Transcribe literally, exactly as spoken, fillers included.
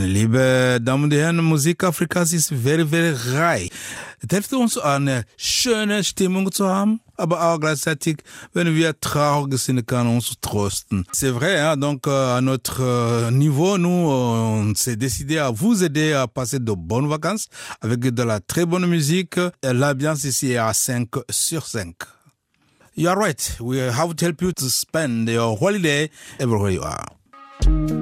Meine liebe Damen und Herren, Musik Afrikas ist very, very reich. Es hilft uns, eine schöne Stimmung zu haben, aber auch gleichzeitig, wenn wir traurig sind, kann uns trösten. C'est vrai, hein? Donc euh, à notre euh, niveau, nous, on s'est décidé à vous aider à passer de bonnes vacances avec de la très bonne musique. L'ambiance ici est à cinq sur cinq. You are right. We have to help you to spend your holiday everywhere you are.